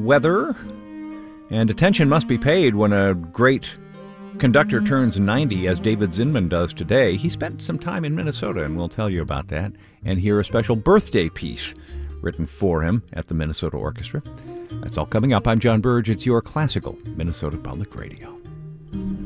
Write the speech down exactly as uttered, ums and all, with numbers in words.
weather, and attention must be paid when a great conductor turns ninety, as David Zinman does today. He spent some time in Minnesota, and we'll tell you about that, and hear a special birthday piece written for him at the Minnesota Orchestra. That's all coming up. I'm John Burge. It's your classical Minnesota Public Radio.